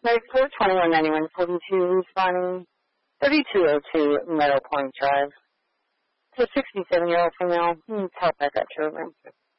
Like 4219142, responding 3202 Meadow Point Drive. It's a 67-year-old female. Needs help at that children.